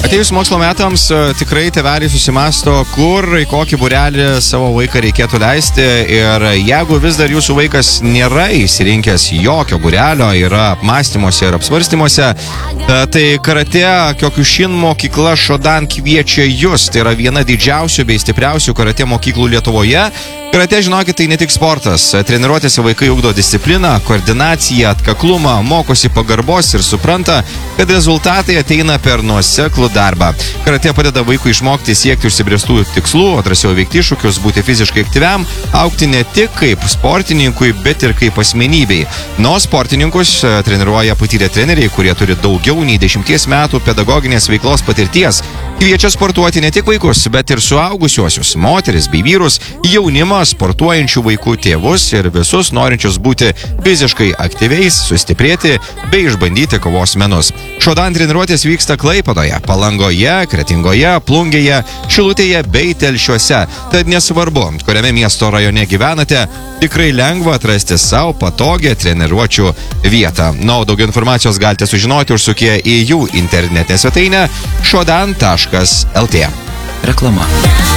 Atėjus mokslo metams tikrai tėveliai susimasto, kur į kokį būrelį savo vaiką reikėtų leisti, ir jeigu vis dar jūsų vaikas nėra įsirinkęs jokio būrelio, yra apmąstymuose ir apsvarstymuose, tai Karate Kyokushin mokykla Shodan kviečia jūs. Tai yra viena didžiausių bei stipriausių karate mokyklų Lietuvoje. Karate, žinokit, tai ne tik sportas. Treniruotėse vaikai ugdo discipliną, koordinaciją, atkaklumą, mokosi pagarbos ir supranta, kad rezultatai ateina per nuoseklų darbą. Karate padeda vaikui išmokti siekti užsibrėžtų tikslų, drąsiau veikti iššūkius, būti fiziškai aktyviam, augti ne tik kaip sportininkui, bet ir kaip asmenybei. Nuo sportininkus treniruoja patyrę treneriai, kurie turi daugiau nei 10 metų pedagoginės veiklos patirties. Kviečia sportuoti ne tik vaikus, bet ir suaugusiuosius, moteris bei vyrus, jaunimą, sportuojančių vaikų tėvus ir visus norinčius būti fiziškai aktyviais, sustiprėti bei išbandyti kovos menus. Shodan treniruotės vyksta Klaipėdoje, Palangoje, Kretingoje, Plungėje, Šilutėje bei Telšiuose. Tad nesvarbu, kuriame miesto rajone gyvenate, tikrai lengva atrasti savo patogią treniruočių vietą. Na, o daugiau informacijos galite sužinoti užsukę į jų internetinę svetainę shodan.lt. Reklama.